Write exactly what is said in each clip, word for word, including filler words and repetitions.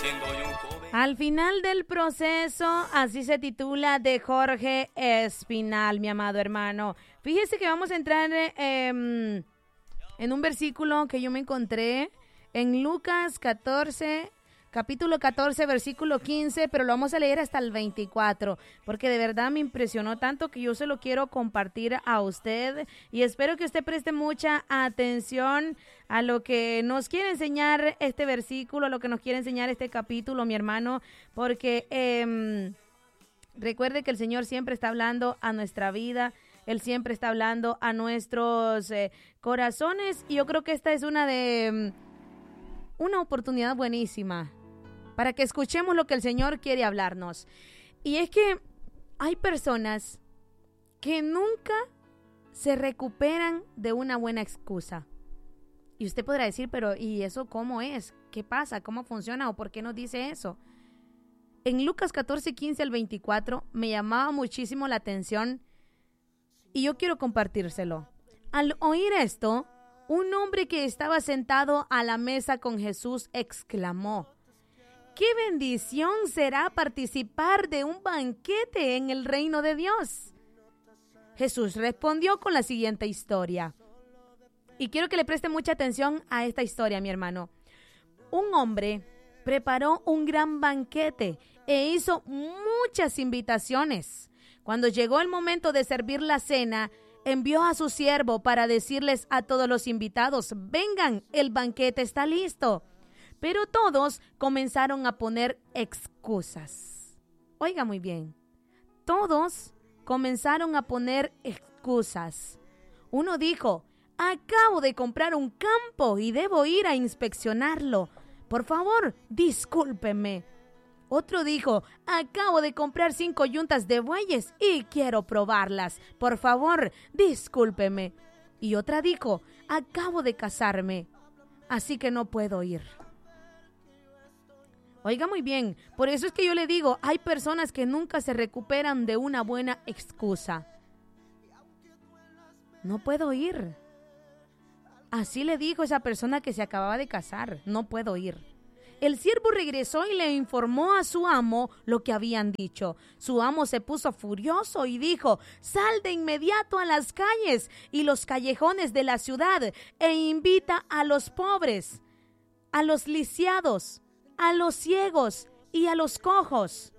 Al final del proceso, así se titula, de Jorge Espinal, mi amado hermano. Fíjese que vamos a entrar eh, en un versículo que yo me encontré en Lucas catorce, capítulo catorce, versículo quince, pero lo vamos a leer hasta el veinticuatro, porque de verdad me impresionó tanto que yo se lo quiero compartir a usted y espero que usted preste mucha atención a lo que nos quiere enseñar este versículo, a lo que nos quiere enseñar este capítulo, mi hermano, porque eh, recuerde que el Señor siempre está hablando a nuestra vida, Él siempre está hablando a nuestros eh, corazones, y yo creo que esta es una de una oportunidad buenísima para que escuchemos lo que el Señor quiere hablarnos. Y es que hay personas que nunca se recuperan de una buena excusa. Y usted podrá decir, pero ¿y eso cómo es? ¿Qué pasa? ¿Cómo funciona? ¿O por qué nos dice eso? En Lucas catorce, quince al veinticuatro me llamaba muchísimo la atención y yo quiero compartírselo. Al oír esto, un hombre que estaba sentado a la mesa con Jesús exclamó: ¡qué bendición será participar de un banquete en el reino de Dios! Jesús respondió con la siguiente historia. Y quiero que le preste mucha atención a esta historia, mi hermano. Un hombre preparó un gran banquete e hizo muchas invitaciones. Cuando llegó el momento de servir la cena, envió a su siervo para decirles a todos los invitados: vengan, el banquete está listo. Pero todos comenzaron a poner excusas. Oiga muy bien, todos comenzaron a poner excusas. Uno dijo: acabo de comprar un campo y debo ir a inspeccionarlo. Por favor, discúlpeme. Otro dijo: acabo de comprar cinco yuntas de bueyes y quiero probarlas. Por favor, discúlpeme. Y otra dijo: acabo de casarme, así que no puedo ir. Oiga muy bien, por eso es que yo le digo, hay personas que nunca se recuperan de una buena excusa. No puedo ir. Así le dijo esa persona que se acababa de casar: no puedo ir. El siervo regresó y le informó a su amo lo que habían dicho. Su amo se puso furioso y dijo: sal de inmediato a las calles y los callejones de la ciudad e invita a los pobres, a los lisiados, a los ciegos y a los cojos.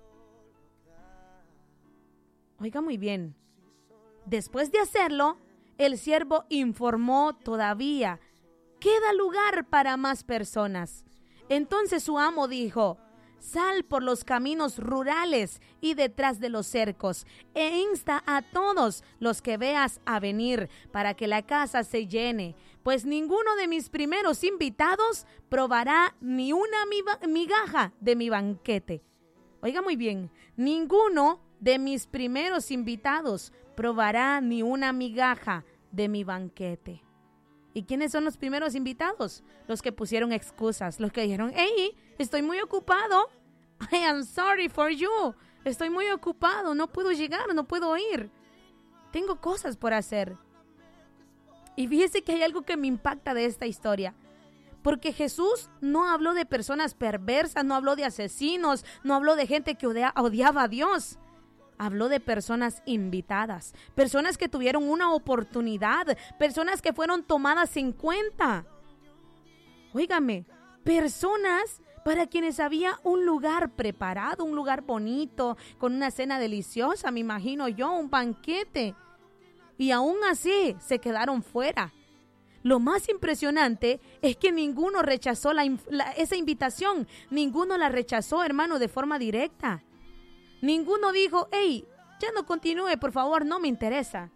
Oiga muy bien. Después de hacerlo, el siervo informó todavía: queda lugar para más personas. Entonces su amo dijo: sal por los caminos rurales y detrás de los cercos e insta a todos los que veas a venir para que la casa se llene, pues ninguno de mis primeros invitados probará ni una migaja de mi banquete. Oiga muy bien, ninguno de mis primeros invitados probará ni una migaja de mi banquete. ¿Y quiénes son los primeros invitados? Los que pusieron excusas, los que dijeron: hey, estoy muy ocupado. I am sorry for you. Estoy muy ocupado, no puedo llegar, no puedo ir. Tengo cosas por hacer. Y fíjese que hay algo que me impacta de esta historia. Porque Jesús no habló de personas perversas, no habló de asesinos, no habló de gente que odia, odiaba a Dios. Habló de personas invitadas, personas que tuvieron una oportunidad, personas que fueron tomadas en cuenta. Óigame, personas para quienes había un lugar preparado, un lugar bonito, con una cena deliciosa, me imagino yo, un banquete. Y aún así se quedaron fuera. Lo más impresionante es que ninguno rechazó la, la, esa invitación, ninguno la rechazó, hermano, de forma directa. Ninguno dijo: hey, ya no continúe, por favor, no me interesa.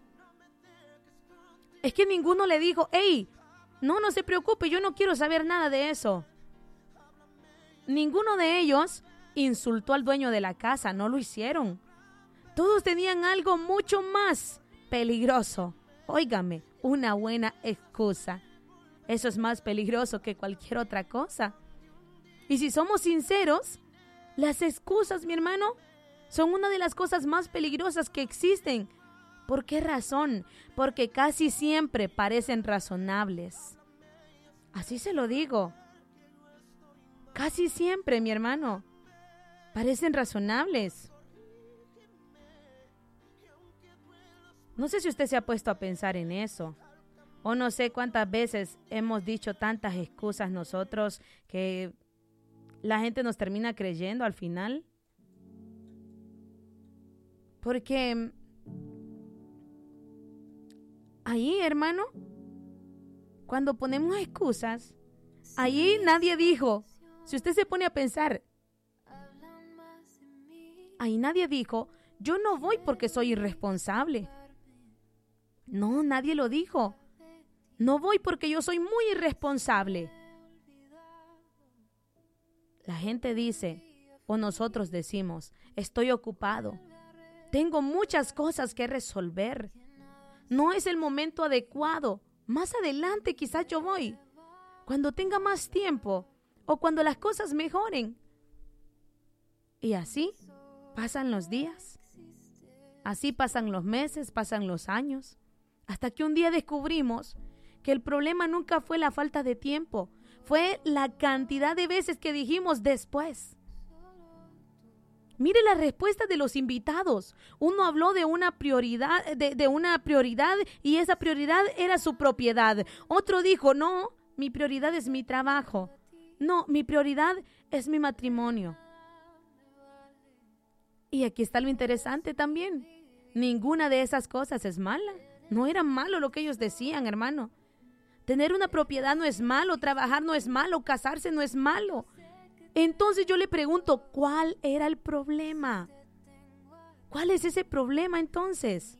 Es que ninguno le dijo: hey, no, no se preocupe, yo no quiero saber nada de eso. Ninguno de ellos insultó al dueño de la casa, no lo hicieron. Todos tenían algo mucho más peligroso. Óigame, una buena excusa. Eso es más peligroso que cualquier otra cosa. Y si somos sinceros, las excusas, mi hermano, son una de las cosas más peligrosas que existen. ¿Por qué razón? Porque casi siempre parecen razonables. Así se lo digo. Casi siempre, mi hermano, parecen razonables. No sé si usted se ha puesto a pensar en eso. O no sé cuántas veces hemos dicho tantas excusas nosotros que la gente nos termina creyendo al final. Porque ahí, hermano, cuando ponemos excusas, ahí nadie dijo, si usted se pone a pensar, ahí nadie dijo, yo no voy porque soy irresponsable. No, nadie lo dijo. No voy porque yo soy muy irresponsable. La gente dice, o nosotros decimos, estoy ocupado. Tengo muchas cosas que resolver. No es el momento adecuado. Más adelante quizás yo voy. Cuando tenga más tiempo o cuando las cosas mejoren. Y así pasan los días. Así pasan los meses, pasan los años. Hasta que un día descubrimos que el problema nunca fue la falta de tiempo. Fue la cantidad de veces que dijimos después. Mire la respuesta de los invitados. Uno habló de una prioridad, de, de una prioridad y esa prioridad era su propiedad. Otro dijo, no, mi prioridad es mi trabajo. No, mi prioridad es mi matrimonio. Y aquí está lo interesante también. Ninguna de esas cosas es mala. No era malo lo que ellos decían, hermano. Tener una propiedad no es malo, trabajar no es malo, casarse no es malo. Entonces yo le pregunto, ¿cuál era el problema? ¿Cuál es ese problema entonces?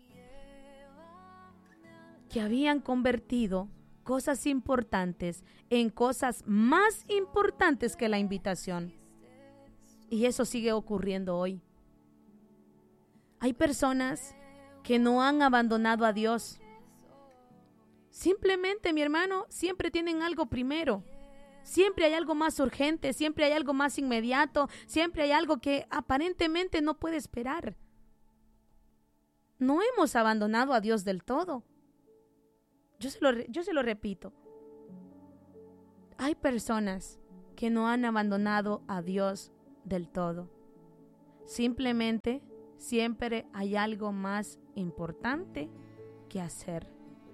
Que habían convertido cosas importantes en cosas más importantes que la invitación. Y eso sigue ocurriendo hoy. Hay personas que no han abandonado a Dios. Simplemente, mi hermano, siempre tienen algo primero. Siempre hay algo más urgente, siempre hay algo más inmediato, siempre hay algo que aparentemente no puede esperar. No hemos abandonado a Dios del todo. Yo se lo, yo se lo repito. Hay personas que no han abandonado a Dios del todo. Simplemente, siempre hay algo más importante que hacer.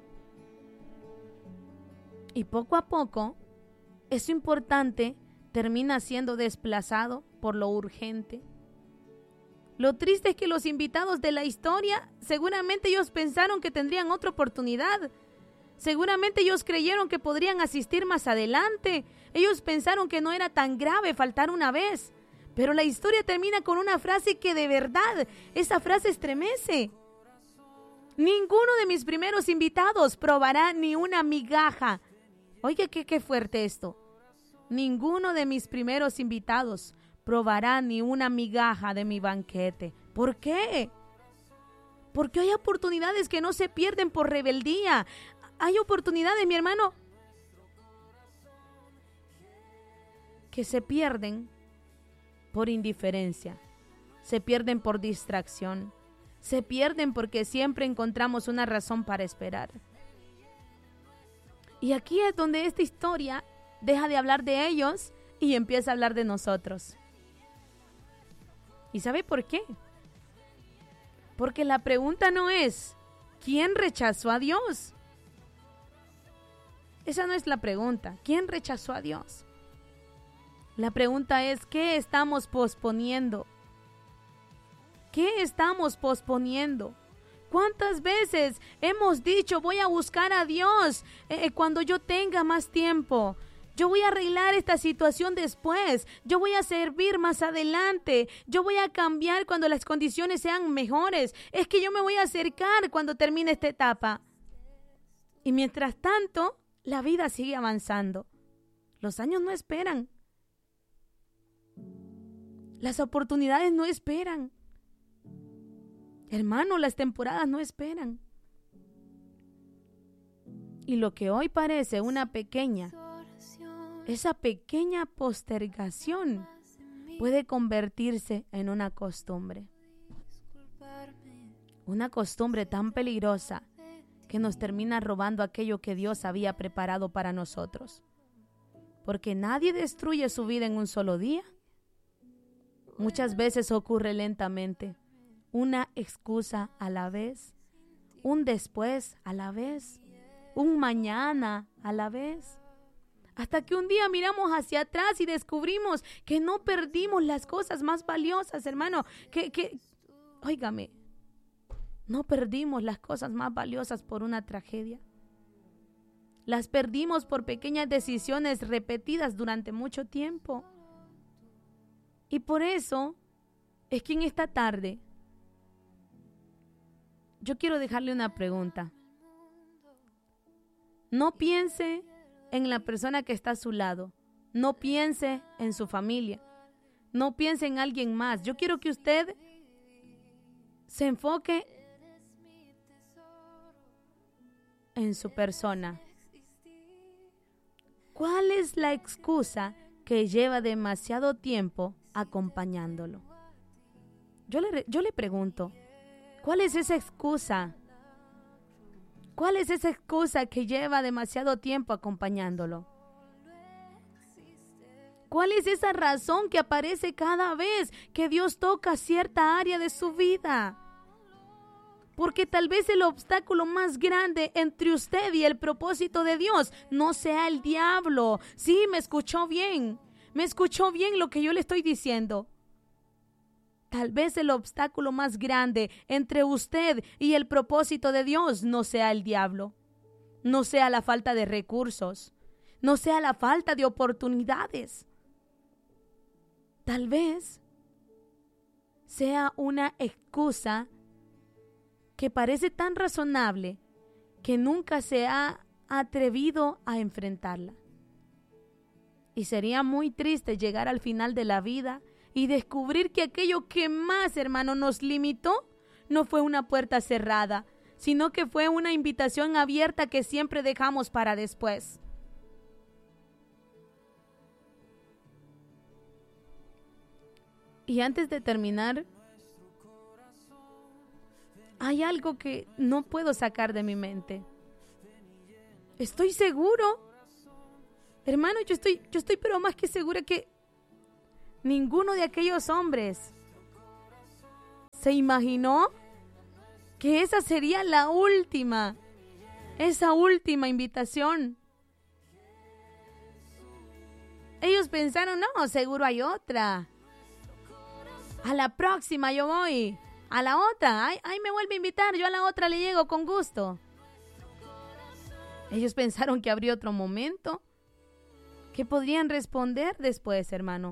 Y poco a poco, eso importante termina siendo desplazado por lo urgente. Lo triste es que los invitados de la historia, seguramente ellos pensaron que tendrían otra oportunidad. Seguramente ellos creyeron que podrían asistir más adelante. Ellos pensaron que no era tan grave faltar una vez. Pero la historia termina con una frase que de verdad, esa frase estremece. Ninguno de mis primeros invitados probará ni una migaja. Oye, qué, qué fuerte esto. Ninguno de mis primeros invitados probará ni una migaja de mi banquete. ¿Por qué? Porque hay oportunidades que no se pierden por rebeldía. Hay oportunidades, mi hermano, que se pierden por indiferencia. Se pierden por distracción. Se pierden porque siempre encontramos una razón para esperar. Y aquí es donde esta historia deja de hablar de ellos y empieza a hablar de nosotros. ¿Y sabe por qué? Porque la pregunta no es ¿quién rechazó a Dios? Esa no es la pregunta. ¿Quién rechazó a Dios? La pregunta es ¿qué estamos posponiendo? ¿Qué estamos posponiendo? ¿Cuántas veces hemos dicho voy a buscar a Dios eh, cuando yo tenga más tiempo? Yo voy a arreglar esta situación después. Yo voy a servir más adelante. Yo voy a cambiar cuando las condiciones sean mejores. Es que yo me voy a acercar cuando termine esta etapa. Y mientras tanto, la vida sigue avanzando. Los años no esperan. Las oportunidades no esperan. Hermano, las temporadas no esperan. Y lo que hoy parece una pequeña, esa pequeña postergación puede convertirse en una costumbre. Una costumbre tan peligrosa que nos termina robando aquello que Dios había preparado para nosotros. porque nadie destruye su vida en un solo día. Muchas veces ocurre lentamente, una excusa a la vez, un después a la vez, un mañana a la vez. Hasta que un día miramos hacia atrás y descubrimos que no perdimos las cosas más valiosas, hermano. Que, que, óigame, no perdimos las cosas más valiosas por una tragedia. Las perdimos por pequeñas decisiones repetidas durante mucho tiempo. Y por eso es que en esta tarde yo quiero dejarle una pregunta. No piense en la persona que está a su lado. No piense en su familia. No piense en alguien más. Yo quiero que usted se enfoque en su persona. ¿Cuál es la excusa que lleva demasiado tiempo acompañándolo? Yo le, yo le pregunto, ¿cuál es esa excusa? ¿Cuál es esa excusa que lleva demasiado tiempo acompañándolo? ¿Cuál es esa razón que aparece cada vez que Dios toca cierta área de su vida? Porque tal vez el obstáculo más grande entre usted y el propósito de Dios no sea el diablo. Sí, me escuchó bien. Me escuchó bien lo que yo le estoy diciendo. Tal vez el obstáculo más grande entre usted y el propósito de Dios no sea el diablo, no sea la falta de recursos, no sea la falta de oportunidades. Tal vez sea una excusa que parece tan razonable que nunca se ha atrevido a enfrentarla. Y sería muy triste llegar al final de la vida y descubrir que aquello que más, hermano, nos limitó no fue una puerta cerrada, sino que fue una invitación abierta que siempre dejamos para después. Y antes de terminar, hay algo que no puedo sacar de mi mente. Estoy seguro, hermano, yo estoy, yo estoy pero más que segura que ninguno de aquellos hombres se imaginó que esa sería la última, esa última invitación. Ellos pensaron, no, seguro hay otra. A la próxima yo voy. A la otra, ay, ay, me vuelve a invitar, yo a la otra le llego con gusto. Ellos pensaron que habría otro momento, que podrían responder después, hermano.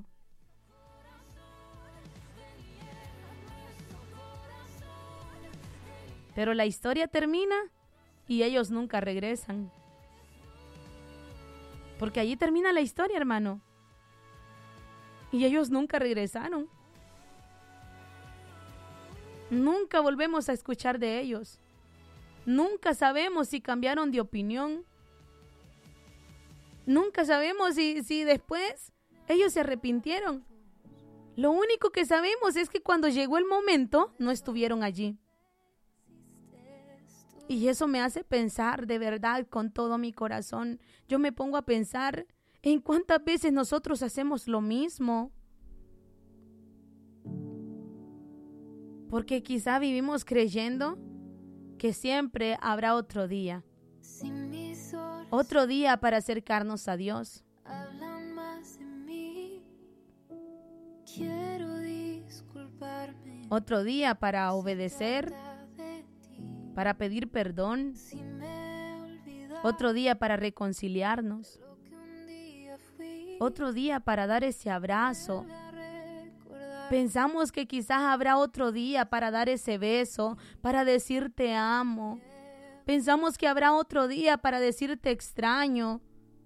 Pero la historia termina y ellos nunca regresan. Porque allí termina la historia, hermano. Y ellos nunca regresaron. Nunca volvemos a escuchar de ellos. Nunca sabemos si cambiaron de opinión. Nunca sabemos si, si después ellos se arrepintieron. Lo único que sabemos es que cuando llegó el momento, no estuvieron allí. Y eso me hace pensar de verdad con todo mi corazón. Yo me pongo a pensar en cuántas veces nosotros hacemos lo mismo. Porque quizá vivimos creyendo que siempre habrá otro día. Otro día para acercarnos a Dios. Otro día para obedecer, para pedir perdón. Otro día para reconciliarnos. Otro día para dar ese abrazo. Pensamos que quizás habrá otro día para dar ese beso, para decir te amo. Pensamos que habrá otro día para decir te extraño.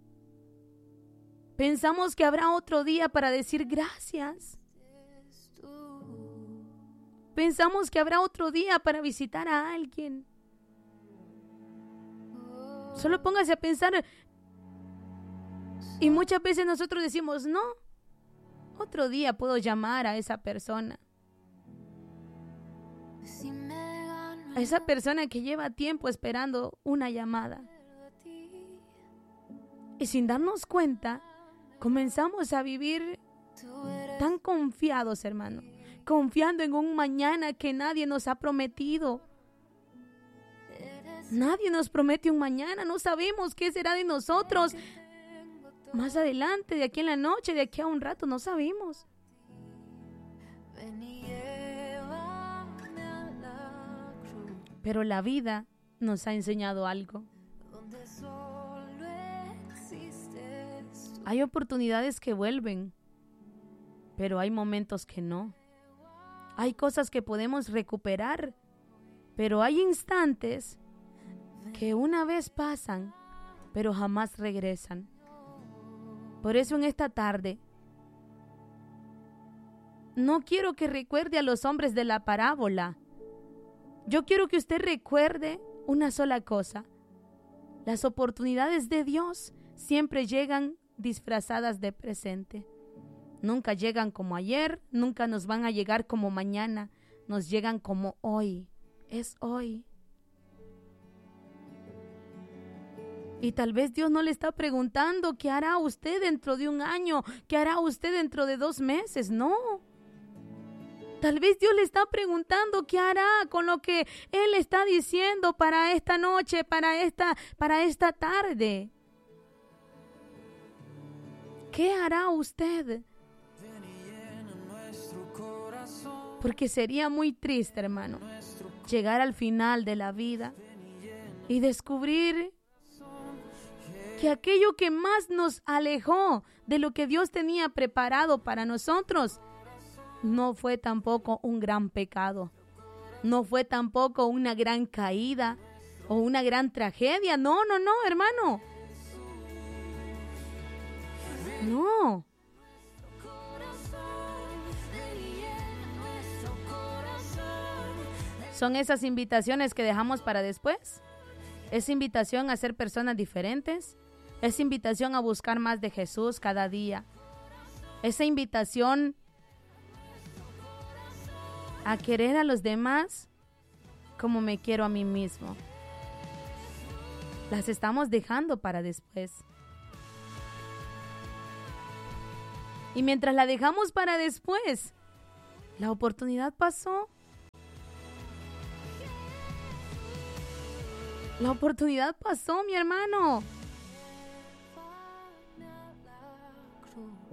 Pensamos que habrá otro día para decir gracias. Pensamos que habrá otro día para visitar a alguien. Solo póngase a pensar. Y muchas veces nosotros decimos, no, otro día puedo llamar a esa persona. A esa persona que lleva tiempo esperando una llamada. Y sin darnos cuenta, comenzamos a vivir tan confiados, hermano, confiando en un mañana que nadie nos ha prometido. Nadie nos promete un mañana, no sabemos qué será de nosotros más adelante, de aquí en la noche, de aquí a un rato, no sabemos. Pero la vida nos ha enseñado algo. Hay oportunidades que vuelven, pero hay momentos que no. Hay cosas que podemos recuperar, pero hay instantes que una vez pasan, pero jamás regresan. Por eso en esta tarde, no quiero que recuerde a los hombres de la parábola. Yo quiero que usted recuerde una sola cosa. Las oportunidades de Dios siempre llegan disfrazadas de presente. Nunca llegan como ayer, nunca nos van a llegar como mañana, nos llegan como hoy. Es hoy. Y tal vez Dios no le está preguntando qué hará usted dentro de un año, qué hará usted dentro de dos meses, no. Tal vez Dios le está preguntando qué hará con lo que Él está diciendo para esta noche, para esta, para esta tarde. ¿Qué hará usted? Porque sería muy triste, hermano, llegar al final de la vida y descubrir que aquello que más nos alejó de lo que Dios tenía preparado para nosotros no fue tampoco un gran pecado, no fue tampoco una gran caída o una gran tragedia. No, no, no, hermano. No. Son esas invitaciones que dejamos para después. Es invitación a ser personas diferentes. Es invitación a buscar más de Jesús cada día. Esa invitación a querer a los demás como me quiero a mí mismo. Las estamos dejando para después. Y mientras la dejamos para después, la oportunidad pasó. La oportunidad pasó, mi hermano.